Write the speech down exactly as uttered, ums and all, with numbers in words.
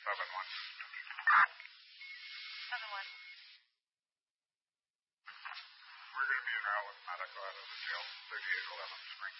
seven one. seven one. We're going to be in Rowland Medical out of the jail, thirty-eight eleven Spring.